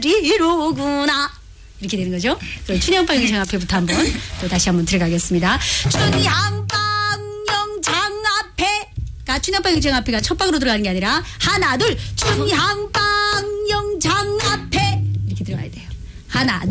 리로구나 이렇게 되는 거죠. 그럼 춘향빵 영장 앞에부터 한번 또 다시 한번 들어가겠습니다. 춘향빵 영장 앞에가 춘향빵 영장 앞에가 첫 방으로 들어가는 게 아니라 하나 둘 춘향빵 영장 앞에 이렇게 들어가야 돼요. 하나 둘